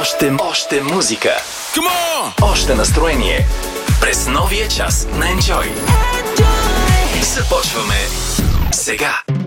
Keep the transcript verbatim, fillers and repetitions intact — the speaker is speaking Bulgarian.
Още, още музика. Още настроение. През новия час на Enjoy. Започваме сега.